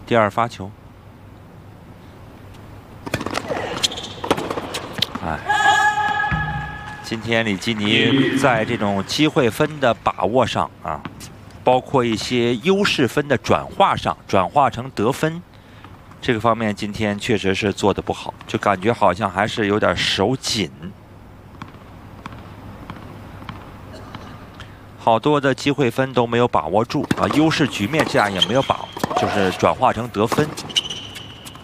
第2发球。哎，今天里基尼在这种机会分的把握上啊，包括一些优势分的转化上，转化成得分这个方面，今天确实是做得不好，就感觉好像还是有点手紧。 好多的机会分都没有把握住啊，优势局面这样也没有把握，就是转化成得分。